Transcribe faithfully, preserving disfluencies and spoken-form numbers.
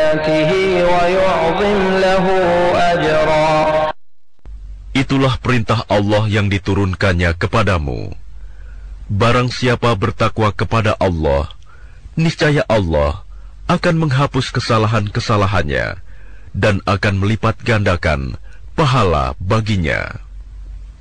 آياته ويعظم له أجرا. Itulah perintah Allah yang diturunkannya kepadamu. Barang siapa bertakwa kepada Allah, niscaya Allah akan menghapus kesalahan-kesalahannya dan akan melipat gandakan pahala baginya.